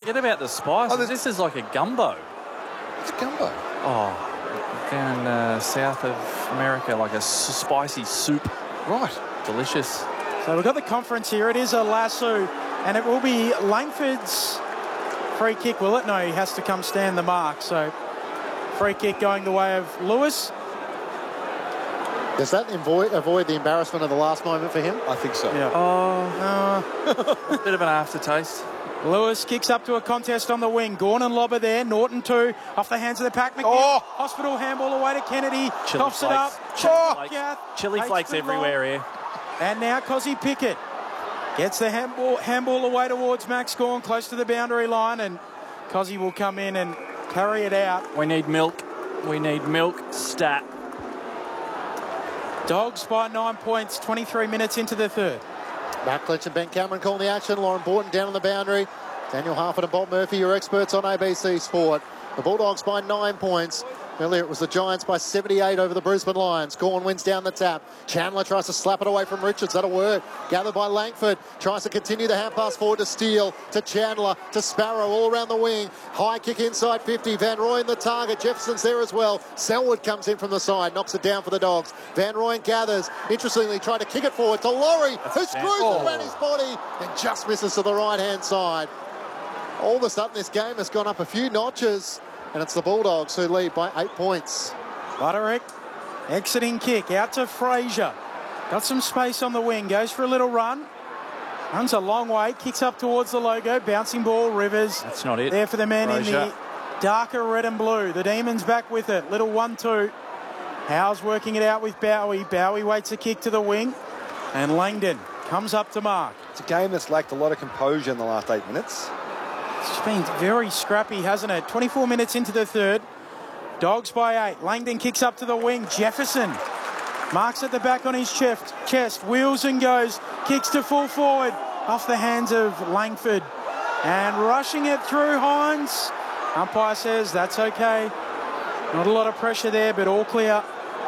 Forget about the spice. This is like a gumbo. It's a gumbo. Oh, down south of America, like a spicy soup. Right. Delicious. So we've got the conference here. It is a lasso, and it will be Langford's free kick, will it? No, he has to come stand the mark. So free kick going the way of Lewis. Does that avoid the embarrassment of the last moment for him? I think so. Yeah. Oh, bit of an aftertaste. Lewis kicks up to a contest on the wing. Gordon lobber there. Norton too. Off the hands of the pack. Oh. Hospital handball away to Kennedy. Chili Coughs flakes. it up. Chili flakes Hates the everywhere here. And now Cozzy Pickett gets the handball away towards Max Gawn, close to the boundary line, and Cozzy will come in and carry it out. We need milk. We need milk. Stat. Dogs by 9 points, 23 minutes into the third. Backlich and Ben Cameron calling the action. Lauren Borton down on the boundary. Daniel Harford and Bob Murphy, your experts on ABC Sport. The Bulldogs by 9 points. Earlier it was the Giants by 78 over the Brisbane Lions. Gawn wins down the tap. Chandler tries to slap it away from Richards. That'll work. Gathered by Langford. Tries to continue the hand pass forward to Steele, to Chandler, to Sparrow, all around the wing. High kick inside 50. Van Rooyen the target. Jefferson's there as well. Selwood comes in from the side. Knocks it down for the Dogs. Van Rooyen gathers. Interestingly, tried to kick it forward to Laurie, who screws it around his body and just misses to the right-hand side. All of a sudden, this game has gone up a few notches. And it's the Bulldogs who lead by 8 points. Butterick, exiting kick out to Fraser. Got some space on the wing, goes for a little run. Runs a long way, kicks up towards the logo. Bouncing ball, Rivers. That's not it. There for the man Fraser. in the darker red and blue. The Demons back with it. Little 1-2. Howes working it out with Bowie. Bowie waits a kick to the wing. And Langdon comes up to mark. It's a game that's lacked a lot of composure in the last 8 minutes. It's been very scrappy, hasn't it? 24 minutes into the third. Dogs by 8. Langdon kicks up to the wing. Jefferson marks at the back on his chest. Wheels and goes. Kicks to full forward. Off the hands of Langford. And rushing it through Hines. Umpire says that's okay. Not a lot of pressure there, but all clear.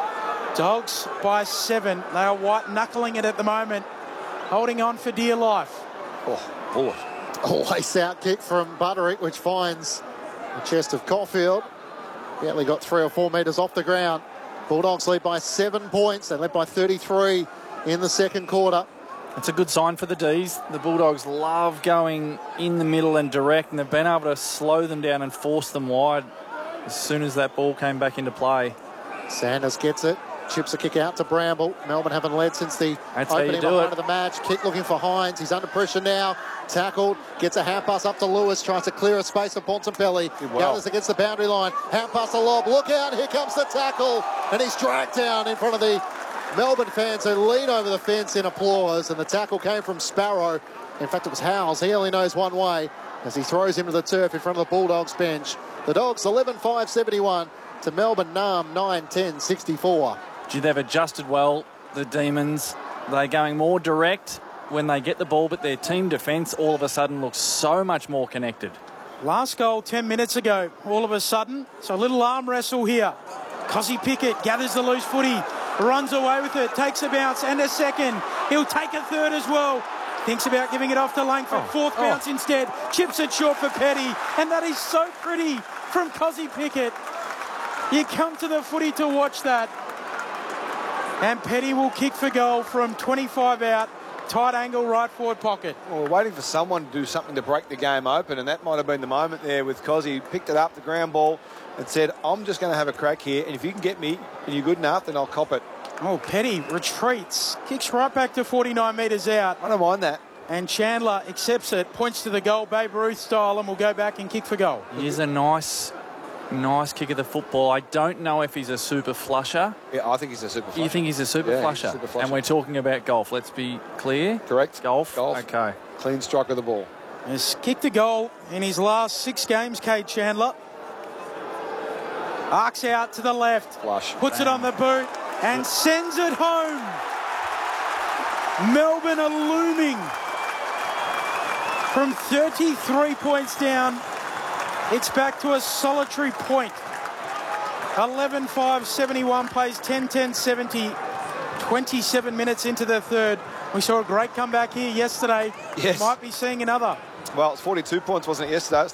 Dogs by 7. They are white knuckling it at the moment. Holding on for dear life. Oh, bullet. A lace-out kick from Butterick, which finds the chest of Caulfield. He only got 3 or 4 metres off the ground. Bulldogs lead by 7 points. They led by 33 in the second quarter. It's a good sign for the D's. The Bulldogs love going in the middle and direct, and they've been able to slow them down and force them wide as soon as that ball came back into play. Sanders gets it. Chips a kick out to Bramble. Melbourne haven't led since the opening behind of the match. Kick looking for Hines. He's under pressure now. Tackled. Gets a hand pass up to Lewis. Tries to clear a space for Bontempelli. Gathers against the boundary line. Hand pass to Lobb. Look out. Here comes the tackle. And he's dragged down in front of the Melbourne fans who lean over the fence in applause. And the tackle came from Sparrow. In fact, it was Howes. He only knows one way as he throws him to the turf in front of the Bulldogs bench. The Dogs 11-5-71 to Melbourne 9-10-64. Gee, they've adjusted well, the Demons. They're going more direct when they get the ball, but their team defence all of a sudden looks so much more connected. Last goal 10 minutes ago, all of a sudden. So a little arm wrestle here. Cozzy Pickett gathers the loose footy, runs away with it, takes a bounce and a second. He'll take a third as well. Thinks about giving it off to Langford. Fourth bounce instead. Chips it short for Petty. And that is so pretty from Cozzy Pickett. You come to the footy to watch that. And Petty will kick for goal from 25 out. Tight angle right forward pocket. Well, we're waiting for someone to do something to break the game open, and that might have been the moment there with Cozzy. Picked it up, the ground ball, and said, I'm just going to have a crack here, and if you can get me and you're good enough, then I'll cop it. Oh, Petty retreats. Kicks right back to 49 metres out. I don't mind that. And Chandler accepts it, points to the goal, Babe Ruth style, and will go back and kick for goal. He's a nice kick of the football. I don't know if he's a super flusher. Yeah, I think he's a super flusher. You think he's a super flusher? Super flusher. And we're talking about golf. Let's be clear. Correct. Golf. Golf. Okay. Clean strike of the ball. Has kicked a goal in his last 6 games, Cade Chandler. Arcs out to the left. Flush. Puts it on the boot and sends it home. Melbourne are looming. From 33 points down, it's back to a solitary point. 11-5-71 plays 10-10-70. 27 minutes into the third. We saw a great comeback here yesterday. Yes. Might be seeing another. Well, it's 42 points, wasn't it, yesterday? It's